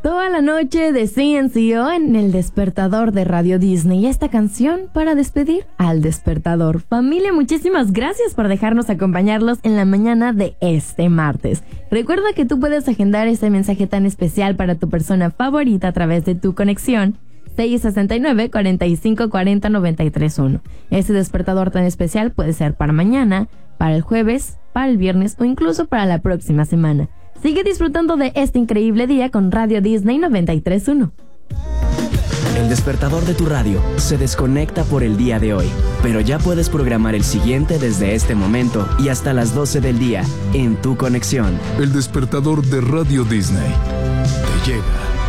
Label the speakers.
Speaker 1: Toda la noche de CNCO en el despertador de Radio Disney. Esta canción para despedir al despertador. Familia, muchísimas gracias por dejarnos acompañarlos en la mañana de este martes. Recuerda que tú puedes agendar este mensaje tan especial para tu persona favorita a través de tu conexión 669-4540-931. Ese despertador tan especial puede ser para mañana, para el jueves, para el viernes o incluso para la próxima semana. Sigue disfrutando de este increíble día con Radio Disney 93.1.
Speaker 2: El despertador de tu radio se desconecta por el día de hoy, pero ya puedes programar el siguiente desde este momento y hasta las 12 del día en tu conexión.
Speaker 3: El despertador de Radio Disney te llega